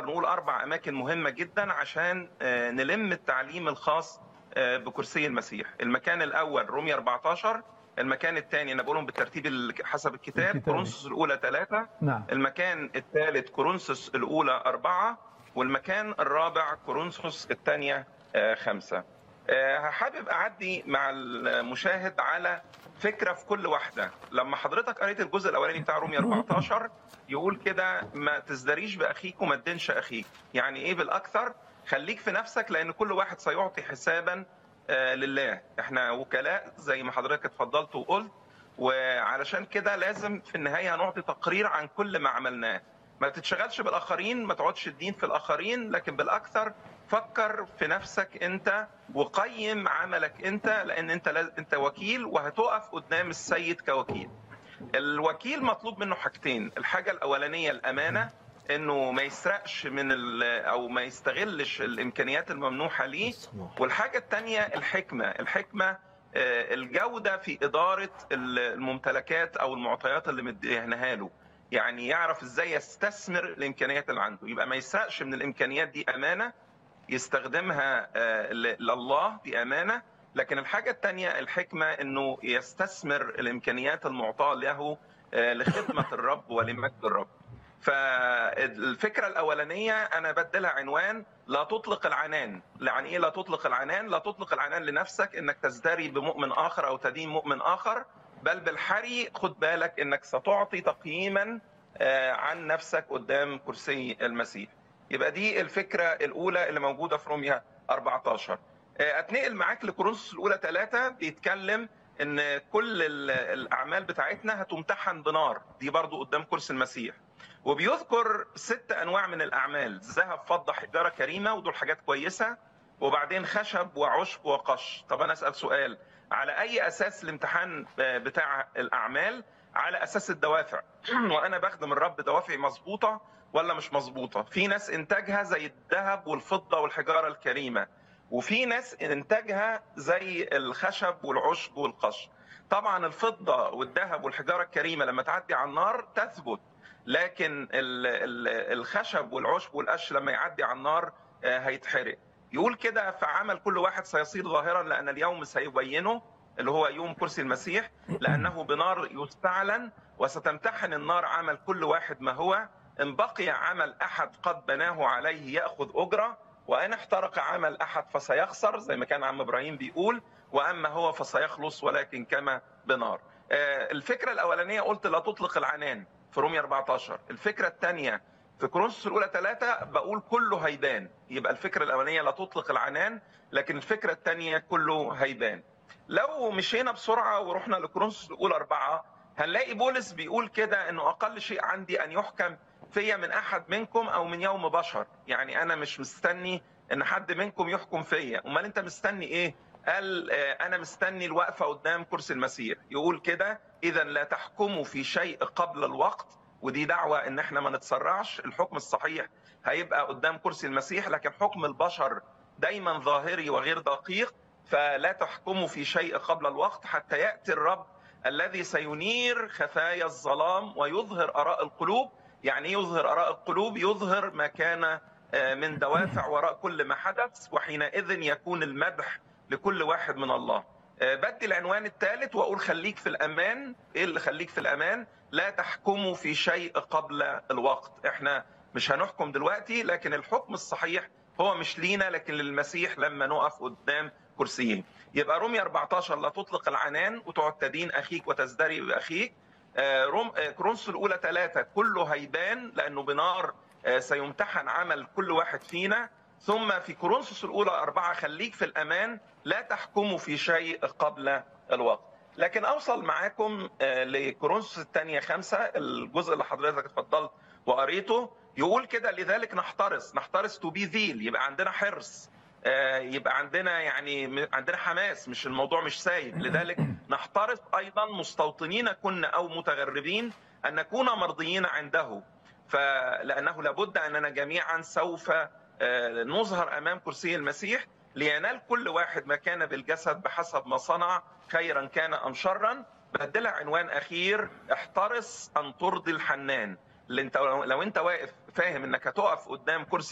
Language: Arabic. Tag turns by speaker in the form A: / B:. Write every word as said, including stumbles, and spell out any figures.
A: نقدر نقول أربع أماكن مهمة جدا عشان نلم التعليم الخاص بكرسي المسيح. المكان الأول رومية أربعتاشر، المكان الثاني أنا بقولهم بالترتيب حسب الكتاب كورنثوس الأولى ثلاثة،
B: نعم.
A: المكان الثالث كورنثوس الأولى أربعة، والمكان الرابع كورنثوس الثانية خمسة. حابب أعدي مع المشاهد على فكرة في كل واحدة. لما حضرتك قريت الجزء الأولاني بتاع رومية أربعتاشر يقول كده ما تزدريش بأخيك وما تدينش أخيك. يعني إيه بالأكثر؟ خليك في نفسك، لأن كل واحد سيعطي حسابا لله. احنا وكلاء زي ما حضرتك اتفضلت وقلت، وعلشان كده لازم في النهاية هنعطي تقرير عن كل ما عملناه. ما تتشغلش بالآخرين، ما تقعدش الدين في الآخرين، لكن بالأكثر فكر في نفسك انت وقيم عملك انت، لان انت انت وكيل وهتقف قدام السيد كوكيل. الوكيل مطلوب منه حاجتين. الحاجه الاولانيه الامانه، انه ما يسرقش من او ما يستغلش الامكانيات الممنوحه ليه. والحاجه الثانيه الحكمه. الحكمه الجوده في اداره الممتلكات او المعطيات اللي مديناها له، يعني يعرف ازاي يستثمر الامكانيات اللي عنده. يبقى ما يسرقش من الامكانيات دي، امانه يستخدمها لله دي أمانة. لكن الحاجة الثانية الحكمة، أنه يستثمر الإمكانيات المعطاة له لخدمة الرب ولمجد الرب. فالفكرة الأولانية أنا بدلها عنوان لا تطلق العنان. يعني إيه لا تطلق العنان؟ لا تطلق العنان لنفسك أنك تزدري بمؤمن آخر أو تدين مؤمن آخر، بل بالحري خد بالك أنك ستعطي تقييما عن نفسك قدام كرسي المسيح. يبقى دي الفكرة الأولى اللي موجودة في رومية أربعتاشر. أتنقل معاك لكورنثوس الأولى ثلاثة، بيتكلم إن كل الأعمال بتاعتنا هتمتحن بنار، دي برضو قدام كرسي المسيح. وبيذكر ست أنواع من الأعمال: ذهب، فضة، حجارة كريمة، ودول حاجات كويسة. وبعدين خشب وعشب وقش. طب أنا أسأل سؤال، على أي أساس الامتحان بتاع الأعمال؟ على أساس الدوافع. وأنا بخدم الرب دوافعي مظبوطة ولا مش مظبوطة؟ في ناس إنتاجها زي الذهب والفضة والحجارة الكريمة، وفي ناس إنتاجها زي الخشب والعشب والقش. طبعا الفضة والذهب والحجارة الكريمة لما تعدي على النار تثبت، لكن الخشب والعشب والقش لما يعدي على النار هيتحرق. يقول كده: فعمل كل واحد سيصير ظاهرا لأن اليوم سيبينه، اللي هو يوم كرسي المسيح، لأنه بنار يستعلن، وستمتحن النار عمل كل واحد ما هو. إن بقي عمل أحد قد بناه عليه يأخذ أجرة، وإن احترق عمل أحد فسيخسر، زي ما كان عم إبراهيم بيقول، وأما هو فسيخلص ولكن كما بنار. الفكرة الأولانية قلت لا تطلق العنان في رومية أربعتاشر. الفكرة الثانية في كورنثوس الأولى ثلاثة بقول كله هيبان. يبقى الفكرة الأولانية لا تطلق العنان، لكن الفكرة الثانية كله هيبان. لو مشينا بسرعة ورحنا لكورنثوس الأولى أربعة، هنلاقي بولس بيقول كده إنه أقل شيء عندي أن يحكم فيا من أحد منكم أو من يوم بشر. يعني أنا مش مستني إن حد منكم يحكم فيا. أمال أنت مستني إيه؟ قال أنا مستني الوقفة قدام كرسي المسيح. يقول كده: إذا لا تحكموا في شيء قبل الوقت. ودي دعوة إن إحنا ما نتسرعش. الحكم الصحيح هيبقى قدام كرسي المسيح، لكن حكم البشر دايما ظاهري وغير دقيق. فلا تحكموا في شيء قبل الوقت حتى يأتي الرب الذي سينير خفايا الظلام ويظهر آراء القلوب. يعني يظهر آراء القلوب؟ يظهر ما كان من دوافع وراء كل ما حدث، وحينئذ يكون المدح لكل واحد من الله. بدي العنوان الثالث وأقول خليك في الأمان. إيه اللي خليك في الأمان؟ لا تحكموا في شيء قبل الوقت. إحنا مش هنحكم دلوقتي، لكن الحكم الصحيح هو مش لينا لكن للمسيح لما نقف قدام كرسيين. يبقى رومية أربعتاشر لا تطلق العنان وتقعد تدين أخيك وتزدري بأخيك. روم كورنثوس الأولى ثلاثة كله هيبان لأنه بنار سيمتحن عمل كل واحد فينا. ثم في كورنثوس الأولى أربعة خليك في الأمان، لا تحكموا في شيء قبل الوقت. لكن أوصل معاكم لكورنثوس الثانية خمسة، الجزء اللي حضرتك اتفضلت وقريته. يقول كده: لذلك نحترس نحترس تو بي ذيل. يبقى عندنا حرص، يبقى عندنا يعني عندنا حماس، مش الموضوع مش سايب. لذلك نحترس أيضا مستوطنين كنا أو متغربين أن نكون مرضيين عنده، فلأنه لابد أننا جميعا سوف نظهر أمام كرسي المسيح لينال كل واحد ما كان بالجسد بحسب ما صنع، خيرا كان أم شرا. بدلها عنوان أخير: احترس أن ترضي الحنان. اللي انت لو انت واقف فاهم انك هتقف قدام كرسي